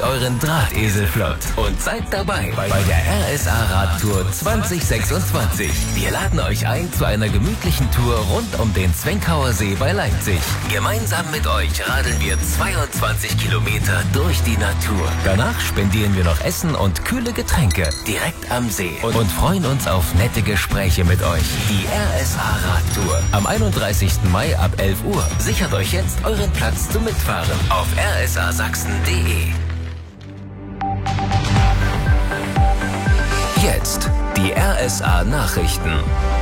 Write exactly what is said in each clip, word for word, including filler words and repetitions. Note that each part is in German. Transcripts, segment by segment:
euren Drahtesel flott und seid dabei bei der R S A Radtour zwanzig sechsundzwanzig. Wir laden euch ein zu einer gemütlichen Tour rund um den Zwenkauer See bei Leipzig. Gemeinsam mit euch radeln wir zweiundzwanzig Kilometer durch die Natur. Danach spendieren wir noch Essen und kühle Getränke direkt am See und, und freuen uns auf nette Gespräche mit euch. Die R S A Radtour am einunddreißigsten Mai ab elf Uhr. Sichert euch jetzt euren Platz zum Mitfahren auf r s a sachsen punkt d e. Jetzt die R S A Nachrichten.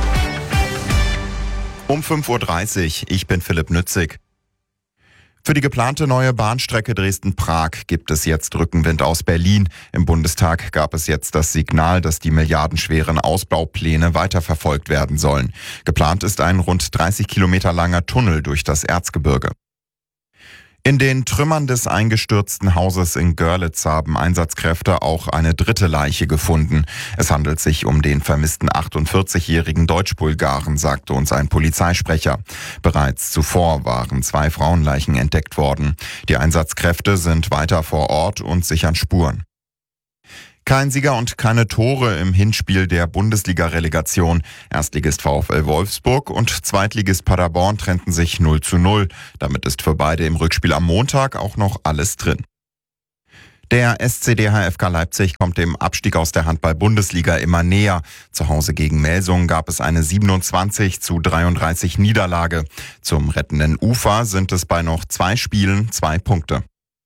Um fünf Uhr dreißig, ich bin Philipp Nützig. Für die geplante neue Bahnstrecke Dresden-Prag gibt es jetzt Rückenwind aus Berlin. Im Bundestag gab es jetzt das Signal, dass die milliardenschweren Ausbaupläne weiterverfolgt werden sollen. Geplant ist ein rund dreißig Kilometer langer Tunnel durch das Erzgebirge. In den Trümmern des eingestürzten Hauses in Görlitz haben Einsatzkräfte auch eine dritte Leiche gefunden. Es handelt sich um den vermissten achtundvierzigjährigen Deutsch-Bulgaren, sagte uns ein Polizeisprecher. Bereits zuvor waren zwei Frauenleichen entdeckt worden. Die Einsatzkräfte sind weiter vor Ort und sichern Spuren. Kein Sieger und keine Tore im Hinspiel der Bundesliga-Relegation. Erstligist VfL Wolfsburg und Zweitligist Paderborn trennten sich null zu null. Damit ist für beide im Rückspiel am Montag auch noch alles drin. Der S C D H F K Leipzig kommt dem Abstieg aus der Handball-Bundesliga immer näher. Zu Hause gegen Melsungen gab es eine siebenundzwanzig zu dreiunddreißig Niederlage. Zum rettenden Ufer sind es bei noch zwei Spielen zwei Punkte.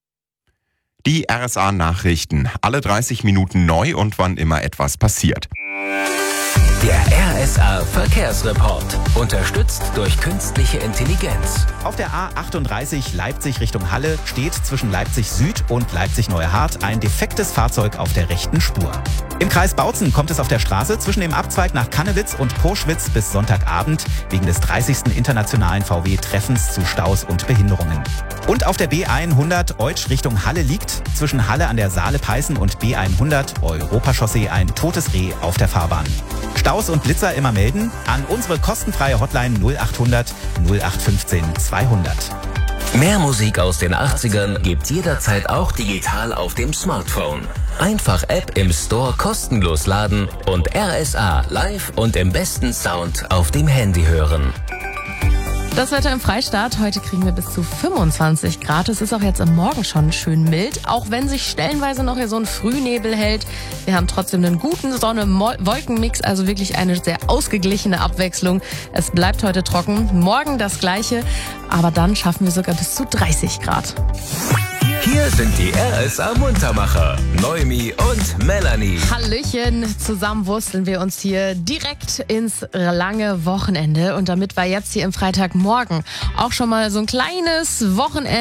Die R S A-Nachrichten, alle dreißig Minuten neu und wann immer etwas passiert. Der R S A-Verkehrsreport, unterstützt durch künstliche Intelligenz. Auf der A achtunddreißig Leipzig Richtung Halle steht zwischen Leipzig Süd und Leipzig Neue Hart ein defektes Fahrzeug auf der rechten Spur. Im Kreis Bautzen kommt es auf der Straße zwischen dem Abzweig nach Kannewitz und Purschwitz bis Sonntagabend wegen des dreißigsten internationalen V W-Treffens zu Staus und Behinderungen. Und auf der B hundert Eutsch Richtung Halle liegt zwischen Halle an der Saale-Peißen und B hundert Europachaussee ein totes Reh auf der Fahrbahn. Staus und Blitzer immer melden an unsere kostenfreie Hotline null achthundert null acht fünfzehn zweihundert. Mehr Musik aus den achtzigern gibt's jederzeit auch digital auf dem Smartphone. Einfach App im Store kostenlos laden und R S A live und im besten Sound auf dem Handy hören. Das Wetter im Freistaat. Heute kriegen wir bis zu fünfundzwanzig Grad. Es ist auch jetzt am Morgen schon schön mild, auch wenn sich stellenweise noch hier so ein Frühnebel hält. Wir haben trotzdem einen guten Sonne-Wolken-Mix, also wirklich eine sehr ausgeglichene Abwechslung. Es bleibt heute trocken, morgen das Gleiche, aber dann schaffen wir sogar bis zu dreißig Grad. Hier sind die R S A-Muntermacher, Noemi und Melanie. Hallöchen, zusammen wursteln wir uns hier direkt ins lange Wochenende. Und damit wir jetzt hier im Freitagmorgen auch schon mal so ein kleines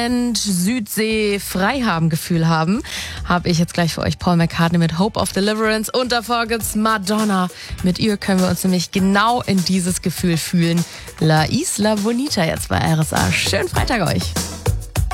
Wochenend-Südsee-Freihaben-Gefühl haben, habe ich jetzt gleich für euch Paul McCartney mit Hope of Deliverance und davor gibt's Madonna. Mit ihr können wir uns nämlich genau in dieses Gefühl fühlen. La Isla Bonita jetzt bei R S A. Schönen Freitag euch.